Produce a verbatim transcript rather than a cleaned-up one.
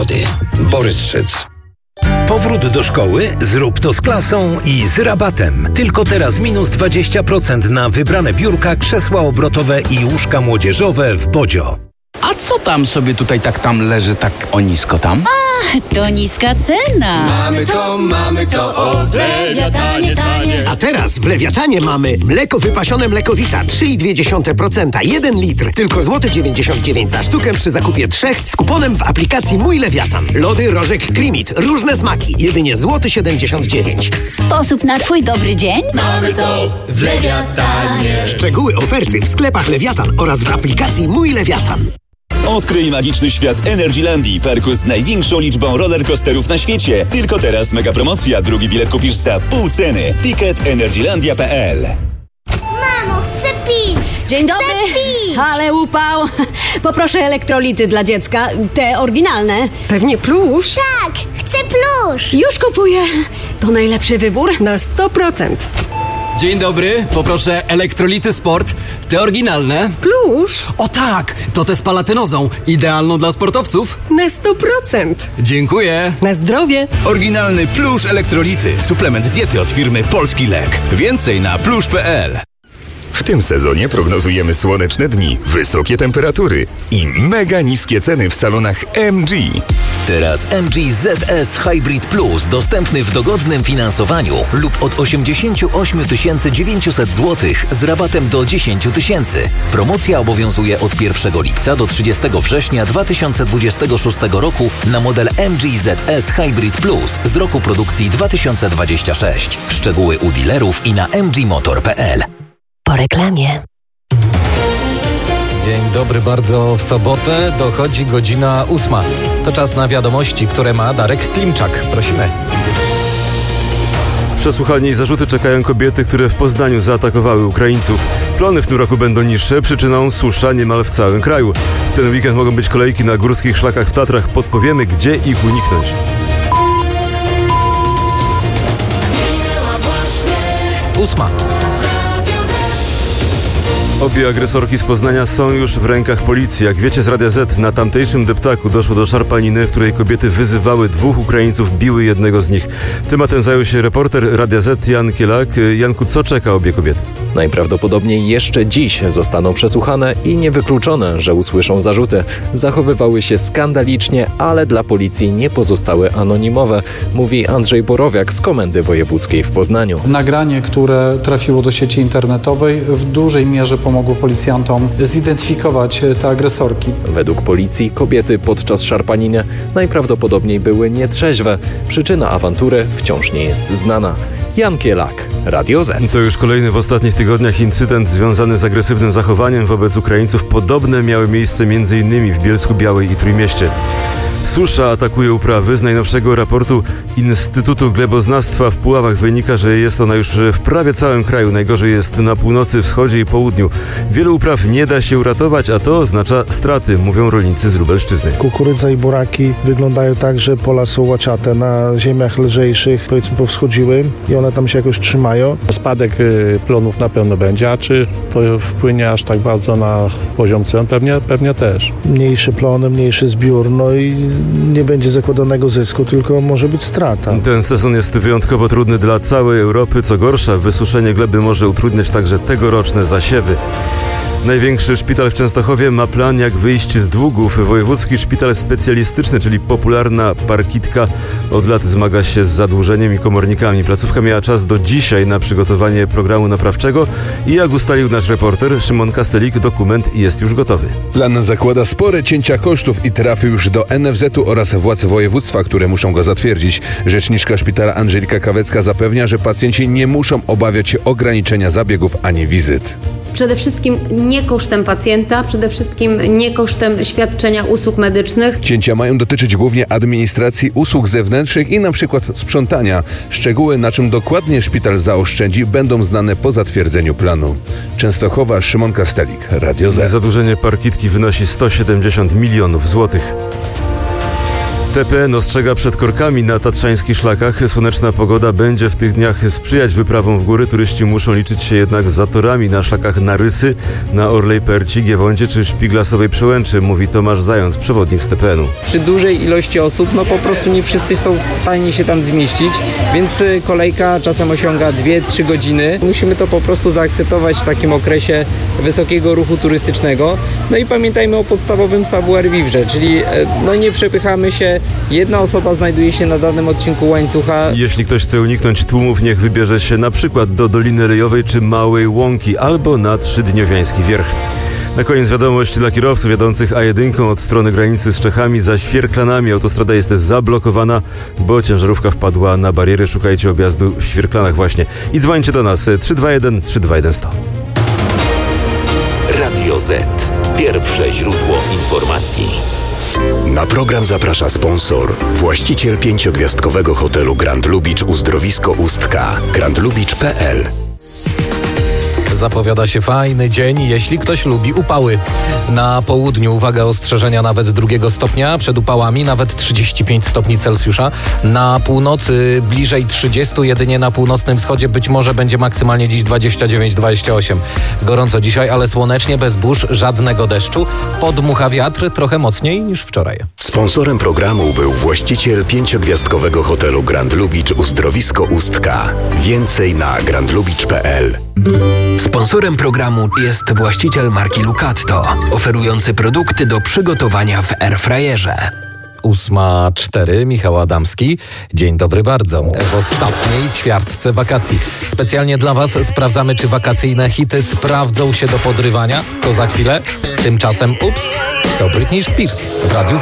lody. Borys Szyc. Powrót do szkoły? Zrób to z klasą i z rabatem. Tylko teraz minus dwadzieścia procent na wybrane biurka, krzesła obrotowe i łóżka młodzieżowe w Bodzio. A co tam sobie tutaj tak tam leży tak o nisko tam? A, to niska cena. Mamy to, mamy to, o w Lewiatanie tanie. A teraz w Lewiatanie mamy mleko wypasione Mlekowita trzy i dwie dziesiąte procent, jeden litr. Tylko złoty dziewięćdziesiąt dziewięć za sztukę przy zakupie trzech z kuponem w aplikacji Mój Lewiatan. Lody Rożek Klimit. Różne smaki. Jedynie złoty siedemdziesiąt dziewięć. Sposób na twój dobry dzień? Mamy to w Lewiatanie. Szczegóły oferty w sklepach Lewiatan oraz w aplikacji Mój Lewiatan. Odkryj magiczny świat Energylandii, parku z największą liczbą rollercoasterów na świecie. Tylko teraz mega promocja, drugi bilet kupisz za pół ceny. Ticket energylandia kropka p l. Mamo, chcę pić! Dzień dobry! Chcę pić! Ale upał! Poproszę elektrolity dla dziecka, te oryginalne. Pewnie plusz? Tak, chcę plusz! Już kupuję! To najlepszy wybór? Na sto procent. Dzień dobry, poproszę elektrolity sport, te oryginalne. Plusz? O tak, to te z palatynozą, idealną dla sportowców. Na sto procent. Dziękuję. Na zdrowie. Oryginalny Plusz Elektrolity. Suplement diety od firmy Polski Lek. Więcej na plusz kropka p l. W tym sezonie prognozujemy słoneczne dni, wysokie temperatury i mega niskie ceny w salonach M G. Teraz M G Z S Hybrid Plus dostępny w dogodnym finansowaniu lub od osiemdziesiąt osiem tysięcy dziewięćset złotych z rabatem do dziesięć tysięcy. Promocja obowiązuje od pierwszego lipca do trzydziestego września dwa tysiące dwudziestego szóstego roku na model M G Z S Hybrid Plus z roku produkcji dwa tysiące dwudziestego szóstego. Szczegóły u dealerów i na m g motor kropka p l. Po reklamie. Dzień dobry bardzo. W sobotę dochodzi godzina ósma. To czas na wiadomości, które ma Darek Klimczak. Prosimy. Przesłuchanie i zarzuty czekają kobiety, które w Poznaniu zaatakowały Ukraińców. Plony w tym roku będą niższe, przyczyną susza niemal w całym kraju. W ten weekend mogą być kolejki na górskich szlakach w Tatrach. Podpowiemy, gdzie ich uniknąć. Ósma. Obie agresorki z Poznania są już w rękach policji. Jak wiecie z Radia Z, na tamtejszym deptaku doszło do szarpaniny, w której kobiety wyzywały dwóch Ukraińców, biły jednego z nich. Tematem zajął się reporter Radia Z Jan Kielak. Janku, co czeka obie kobiety? Najprawdopodobniej jeszcze dziś zostaną przesłuchane i niewykluczone, że usłyszą zarzuty. Zachowywały się skandalicznie, ale dla policji nie pozostały anonimowe, mówi Andrzej Borowiak z Komendy Wojewódzkiej w Poznaniu. Nagranie, które trafiło do sieci internetowej, w dużej mierze pomogło policjantom zidentyfikować te agresorki. Według policji kobiety podczas szarpaniny najprawdopodobniej były nietrzeźwe. Przyczyna awantury wciąż nie jest znana. Jan Kielak, Radio Z. To już kolejny w ostatnich tygodniach incydent związany z agresywnym zachowaniem wobec Ukraińców. Podobne miały miejsce między innymi w Bielsku-Białej i Trójmieście. Susza atakuje uprawy. Z najnowszego raportu Instytutu Gleboznawstwa w Puławach wynika, że jest ona już w prawie całym kraju. Najgorzej jest na północy, wschodzie i południu. Wielu upraw nie da się uratować, a to oznacza straty, mówią rolnicy z Lubelszczyzny. Kukurydza i buraki wyglądają tak, że pola są łaciate. Na ziemiach lżejszych, powiedzmy, powschodziły i one tam się jakoś trzymają. Spadek plonów na pewno będzie, a czy to wpłynie aż tak bardzo na poziom cen? Pewnie, pewnie też. Mniejsze plony, mniejszy zbiór, no i nie będzie zakładanego zysku, tylko może być strata. Ten sezon jest wyjątkowo trudny dla całej Europy. Co gorsza, wysuszenie gleby może utrudniać także tegoroczne zasiewy. Największy szpital w Częstochowie ma plan, jak wyjść z długów. Wojewódzki Szpital Specjalistyczny, czyli popularna parkitka, od lat zmaga się z zadłużeniem i komornikami. Placówka miała czas do dzisiaj na przygotowanie programu naprawczego i jak ustalił nasz reporter Szymon Kastelik, dokument jest już gotowy. Plan zakłada spore cięcia kosztów i trafił już do N F Z u oraz władz województwa, które muszą go zatwierdzić. Rzeczniczka szpitala Angelika Kawecka zapewnia, że pacjenci nie muszą obawiać się ograniczenia zabiegów ani wizyt. Przede wszystkim nie kosztem pacjenta, przede wszystkim nie kosztem świadczenia usług medycznych. Cięcia mają dotyczyć głównie administracji, usług zewnętrznych i na przykład sprzątania. Szczegóły, na czym dokładnie szpital zaoszczędzi, będą znane po zatwierdzeniu planu. Częstochowa, Szymon Kastelik, Radio Z. Zadłużenie parkitki wynosi sto siedemdziesiąt milionów złotych. T P N ostrzega przed korkami na tatrzańskich szlakach. Słoneczna pogoda będzie w tych dniach sprzyjać wyprawom w góry. Turyści muszą liczyć się jednak z zatorami na szlakach na Rysy, na Orlej Perci, Giewoncie czy Szpiglasowej Przełęczy, mówi Tomasz Zając, przewodnik z T P N-u. Przy dużej ilości osób, no po prostu nie wszyscy są w stanie się tam zmieścić, więc kolejka czasem osiąga dwie trzy godziny. Musimy to po prostu zaakceptować w takim okresie wysokiego ruchu turystycznego. No i pamiętajmy o podstawowym savoir-vivre, czyli no nie przepychamy się, jedna osoba znajduje się na danym odcinku łańcucha. Jeśli ktoś chce uniknąć tłumów, niech wybierze się na przykład do Doliny Ryjowej czy Małej Łąki albo na Trzydniowiański Wierch. Na koniec wiadomość dla kierowców jadących A jeden od strony granicy z Czechami. Za Świerklanami autostrada jest zablokowana, bo ciężarówka wpadła na bariery. Szukajcie objazdu w Świerklanach właśnie. I dzwońcie do nas trzy dwa jeden trzy dwa jeden sto. Radio Z. Pierwsze źródło informacji. Na program zaprasza sponsor, właściciel pięciogwiazdkowego hotelu Grand Lubicz Uzdrowisko Ustka, grand lubicz kropka p l. Zapowiada się fajny dzień, jeśli ktoś lubi upały. Na południu, uwaga, ostrzeżenia nawet drugiego stopnia, przed upałami nawet trzydzieści pięć stopni Celsjusza. Na północy bliżej trzydzieści, jedynie na północnym wschodzie być może będzie maksymalnie dziś dwadzieścia dziewięć dwadzieścia osiem. Gorąco dzisiaj, ale słonecznie, bez burz, żadnego deszczu. Podmucha wiatr trochę mocniej niż wczoraj. Sponsorem programu był właściciel pięciogwiazdkowego hotelu Grand Lubicz Uzdrowisko Ustka. Więcej na grand lubicz kropka p l. Sponsorem programu jest właściciel marki Lucatto, oferujący produkty do przygotowania w airfryerze. ósma cztery, Michał Adamski. Dzień dobry bardzo. W ostatniej ćwiartce wakacji. Specjalnie dla Was sprawdzamy, czy wakacyjne hity sprawdzą się do podrywania. To za chwilę. Tymczasem ups, to Britney Spears w Radiu